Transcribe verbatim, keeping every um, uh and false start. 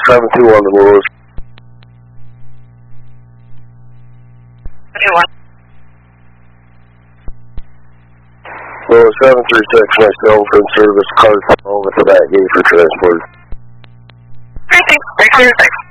seven two one to Lewis. two one. Lewis seven three six, my cell phone service, cars over to that gate for transport. three six, three clear, thanks.